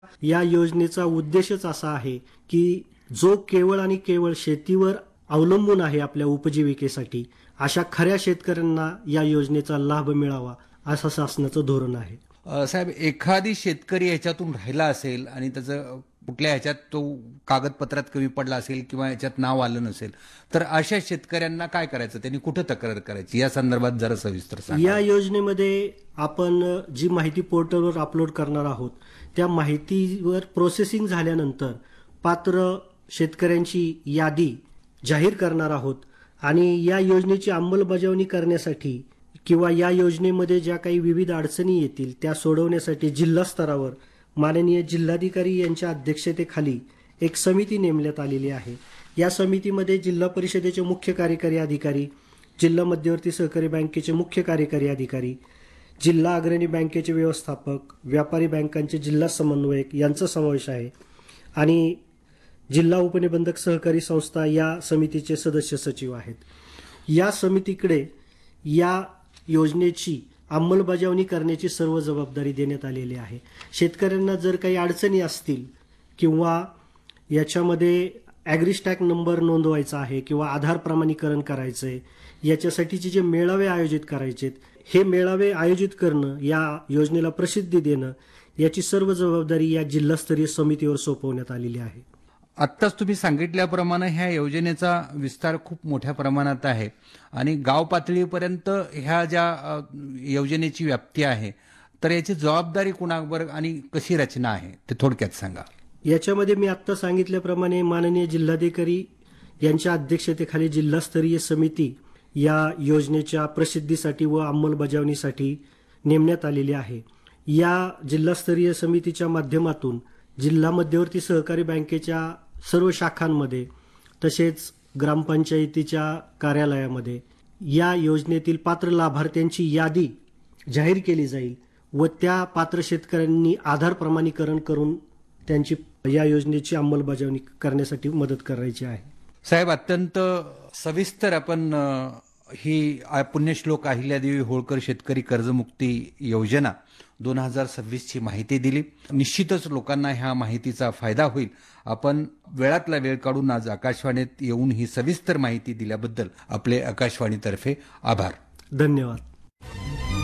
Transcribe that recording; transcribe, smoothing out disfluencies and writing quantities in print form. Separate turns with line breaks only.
या योजनेचा उद्देशच असा आहे की जो केवळ आणि केवळ शेतीवर अवलंबून आहे आपल्या उपजीविकेसाठी, अशा खऱ्या शेतकऱ्यांना या योजनेचा लाभ मिळावा असं शासनाचं धोरण आहे.
साहेब, एखादी शेतकरी ह्याच्यातून राहिला असेल आणि त्याचं कुठल्या ह्याच्यात तो कागदपत्रात कमी पडला असेल किंवा ह्याच्यात नाव आलं नसेल, तर अशा शेतकऱ्यांना काय करायचं, त्यांनी कुठं तक्रार करायची, या संदर्भात जरा सविस्तर सांगा.
या योजनेमध्ये आपण जी माहिती पोर्टलवर अपलोड करणार आहोत त्या माहितीवर प्रोसेसिंग झाल्यानंतर पात्र शेतकऱ्यांची यादी जाहीर करणार आहोत आणि या योजनेची अंमलबजावणी करण्यासाठी किंवा या योजनेमध्ये ज्या काही विविध अडचणी येतील त्या सोडवण्यासाठी जिल्हा स्तरावर माननीय जिल्हाधिकारी यांच्या अध्यक्षतेखाली एक समिती नेमण्यात आलेली आहे. या समितीमध्ये जिल्हा परिषदेचे मुख्य कार्यकारी अधिकारी, जिल्हा मध्यवर्ती सहकारी बँकेचे मुख्य कार्यकारी अधिकारी, जिल्हा अग्रणी बँकेचे व्यवस्थापक, व्यापारी बँकांचे जिल्हा समन्वयक यांचा समावेश आहे आणि जिल्हा उपनिबंधक सहकारी संस्था या समितीचे सदस्य सचिव आहेत. या समितीकडे या योजनेची अंमलबजावणी करण्याची सर्व जबाबदारी देण्यात आलेली आहे. शेतकऱ्यांना जर काही अडचणी असतील किंवा याच्यामध्ये ॲग्रिस्टॅक नंबर नोंदवायचा आहे किंवा आधार प्रमाणीकरण करायचं आहे, याच्यासाठीचे जे मेळावे आयोजित करायचेत, हे मेळावे आयोजित करणं, या योजनेला प्रसिद्धी देणं, याची सर्व जबाबदारी या जिल्हास्तरीय समितीवर सोपवण्यात आलेली आहे.
आत्ताच तुम्ही सांगितल्याप्रमाणे ह्या योजनेचा विस्तार खूप मोठ्या प्रमाणात आहे आणि गाव पातळीपर्यंत ह्या ज्या योजनेची व्याप्ती आहे, तर याची जबाबदारी कुणावर आणि कशी रचना आहे ते थोडक्यात सांगा.
याच्यामध्ये मी आत्ता सांगितल्याप्रमाणे माननीय जिल्हाधिकारी यांच्या अध्यक्षतेखाली जिल्हास्तरीय समिती या योजनेच्या प्रसिद्धीसाठी व अंमलबजावणीसाठी नेमण्यात आलेली आहे. या जिल्हास्तरीय समितीच्या माध्यमातून जिल्हा मध्यवर्ती सहकारी बँकेच्या सर्व शाखांमध्ये तसेच ग्रामपंचायतीच्या कार्यालयामध्ये या योजनेतील पात्र लाभार्थ्यांची यादी जाहीर केली जाईल व त्या पात्र शेतकऱ्यांनी आधार प्रमाणीकरण करून त्यांची या योजनेची अंमलबजावणी करण्यासाठी मदत करायची आहे.
साहेब, अत्यंत सविस्तर आपण ही पुण्यश्लोक अहिल्यादेवी होळकर शेतकरी कर्जमुक्ती योजना 2026 ची माहिती दिली. निश्चितच लोकांना ह्या माहितीचा फायदा होईल. आपण वेळातला वेळ काढून आज आकाशवाणीत येऊन ही सविस्तर माहिती दिल्याबद्दल आपले आकाशवाणीतर्फे आभार.
धन्यवाद.